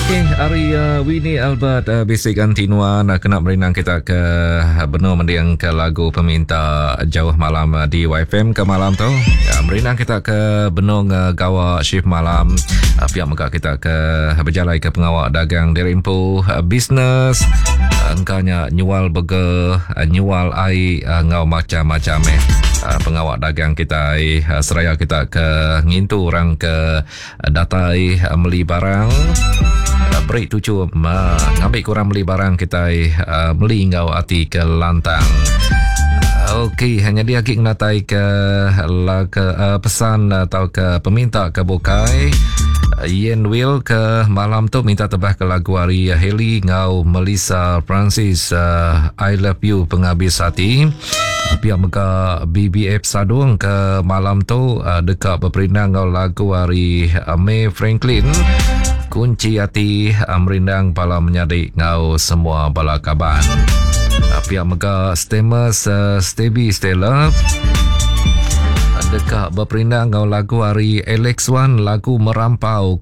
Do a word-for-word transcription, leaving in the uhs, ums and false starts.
Okey, hari uh, Winnie Albert uh, bisikan tinuan uh, kena merinang kita ke uh, benua mendiang ke lagu peminta jauh malam uh, di Y F M ke malam tu. Ya, merinang kita ke benung uh, gawa shift malam. Uh, pihak muka kita ke uh, berjalai ke pengawak dagang dirimpu uh, bisnes. Uh, engkanya nyual burger, uh, nyual air, uh, ngau macam-macam eh. Uh, pengawak dagang kita uh, seraya kita ke ngintu orang ke uh, datai uh, meli barang. Uh, break tujuh uh, ngambil kurang beli barang kita uh, beli ngau hati ke lantang. Uh, Okey, hanya dia kik natai ke, la, ke uh, pesan atau ke peminta ke bukai. Uh, Yen Will ke malam tu minta tebah ke lagu hari Haley ngau Melissa Francis uh, I Love You penghabis hati. Pihak muka B B F Sadung ke malam tu uh, dekat berperindang ngau lagu hari uh, May Franklin. Kunci hati merindang pala menyadik ngau semua bala kaban. Pihak mega Stemus uh, Stevie Stella dekat berperindang ngau lagu hari Alex One lagu Merampau